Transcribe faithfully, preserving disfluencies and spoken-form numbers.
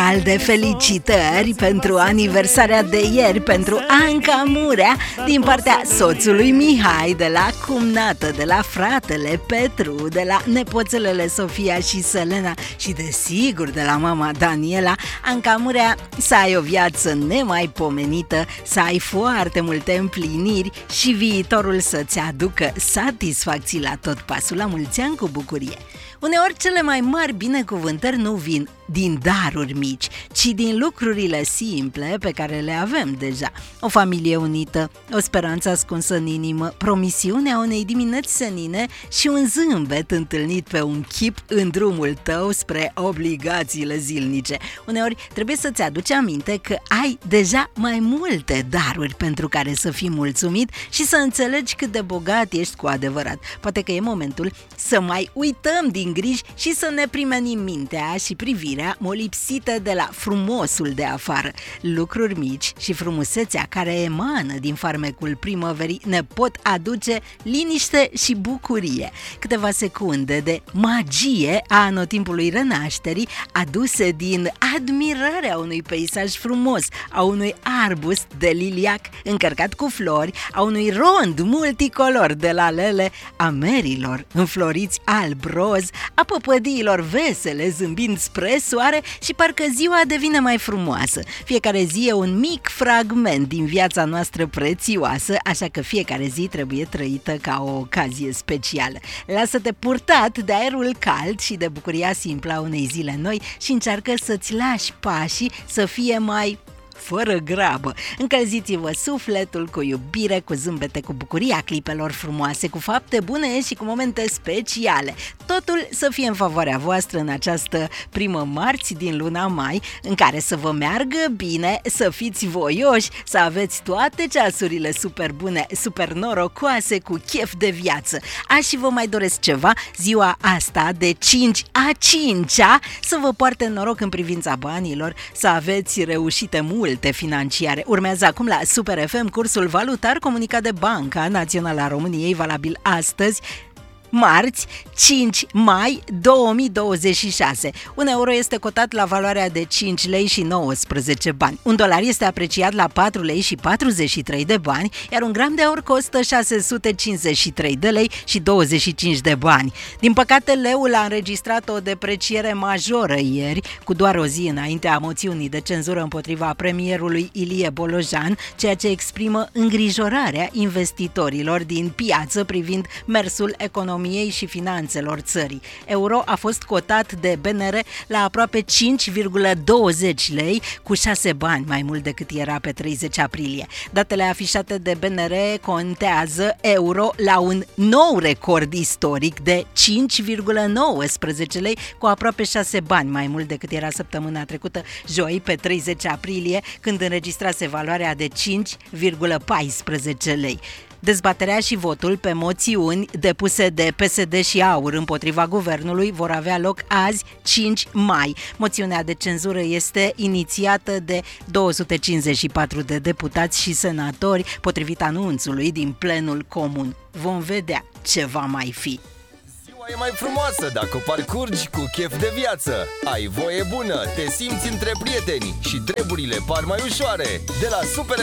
calde felicitări pentru aniversarea de ieri pentru Anca Murea din partea soțului Mihai, de la cumnată, de la fratele Petru, de la nepoțelele Sofia și Selena și desigur de la mama Daniela. Anca Murea, să ai o viață nemaipomenită, să ai foarte multe împliniri și viitorul să-ți aducă satisfacții la tot pasul. La mulți ani cu bucurie! Uneori cele mai mari binecuvântări nu vin din daruri mici, ci din lucrurile simple pe care le avem deja. O familie unită, o speranță ascunsă în inimă, promisiunea unei dimineți senine și un zâmbet întâlnit pe un chip în drumul tău spre obligațiile zilnice. Uneori trebuie să-ți aduci aminte că ai deja mai multe daruri pentru care să fii mulțumit și să înțelegi cât de bogat ești cu adevărat. Poate că e momentul să mai uităm din griji și să ne primenim mintea și privirea molipsită de la frumosul de afară. Lucruri mici și frumusețea care emană din farmecul primăverii ne pot aduce liniște și bucurie. Câteva secunde de magie a anotimpului renașterii, aduse din admirarea unui peisaj frumos, a unui arbust de liliac încărcat cu flori, a unui rond multicolor de lalele, a merilor înfloriți alb-roz, a păpădiilor vesele zâmbind spre soare și parcă ziua devine mai frumoasă. Fiecare zi e un mic fragment din viața noastră prețioasă, așa că fiecare zi trebuie trăită ca o ocazie specială. Lasă-te purtat de aerul cald și de bucuria simplă a unei zile noi și încearcă să-ți lași pașii să fie mai fără grabă. Încălziți-vă sufletul cu iubire, cu zâmbete, cu bucuria clipelor frumoase, cu fapte bune și cu momente speciale. Totul să fie în favoarea voastră în această primă marți din luna mai, în care să vă meargă bine, să fiți voioși, să aveți toate ceasurile super bune, super norocoase, cu chef de viață. Aș și vă mai doresc ceva, ziua asta de cinci a cincea să vă poarte noroc în privința banilor, să aveți reușite multe financiare. Urmează acum la Super F M cursul valutar comunicat de Banca Națională a României, valabil astăzi, marți, cinci mai două mii douăzeci și șase. Un euro este cotat la valoarea de cinci lei și nouăsprezece bani. Un dolar este apreciat la patru lei și patruzeci și trei de bani, iar un gram de aur costă șase sute cincizeci și trei de lei și douăzeci și cinci de bani. Din păcate, leul a înregistrat o depreciere majoră ieri, cu doar o zi înaintea moțiunii de cenzură împotriva premierului Ilie Bolojan, ceea ce exprimă îngrijorarea investitorilor din piață privind mersul economiei și finanțelor țării. Euro a fost cotat de B N R la aproape cinci virgulă douăzeci lei, cu șase bani mai mult decât era pe treizeci aprilie. Datele afișate de B N R contează euro la un nou record istoric de cinci virgulă nouăsprezece lei, cu aproape șase bani mai mult decât era săptămâna trecută, joi, pe treizeci aprilie, când înregistrase valoarea de cinci virgulă paisprezece lei. Dezbaterea și votul pe moțiuni depuse de P S D și AUR împotriva guvernului vor avea loc azi, cinci mai. Moțiunea de cenzură este inițiată de două sute cincizeci și patru de deputați și senatori, potrivit anunțului din plenul comun. Vom vedea ce va mai fi. Ziua e mai frumoasă dacă o parcurgi cu chef de viață. Ai voie bună, te simți între prieteni și treburile par mai ușoare. De la Super